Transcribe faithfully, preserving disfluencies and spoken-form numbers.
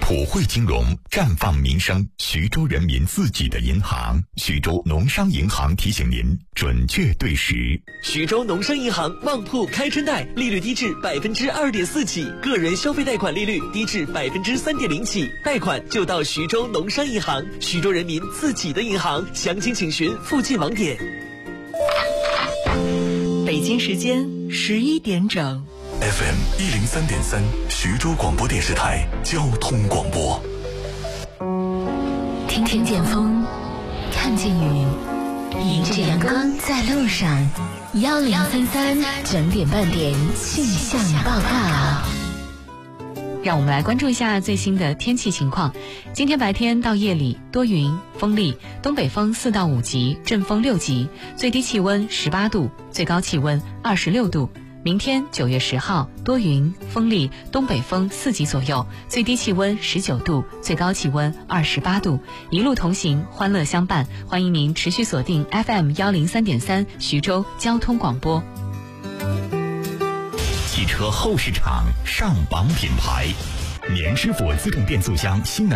普惠金融，绽放民生，徐州人民自己的银行。徐州农商银行提醒您准确对时。 徐州农商银行旺铺开春贷，利率低至百分之二点四起，个人消费贷款利率低至百分之三点零起，贷款就到徐州农商银行，徐州人民自己的银行。详情请询附近网点。 北京时间十一点整。 F M 一零三点三，徐州广播电视台交通广播。 听听见风，看见雨，迎着阳光在路上。幺零三三整点半点气象报告。 让我们来关注一下最新的天气情况。今天白天到夜里多云，风力，东北风四到五级，阵风六级，最低气温十八度，最高气温二十六度。明天九月十号多云，风力，东北风四级左右，最低气温十九度，最高气温二十八度。一路同行，欢乐相伴，欢迎您持续锁定 F M 一零三点三徐州交通广播。 汽车后市场上榜品牌，年师傅自动变速箱新能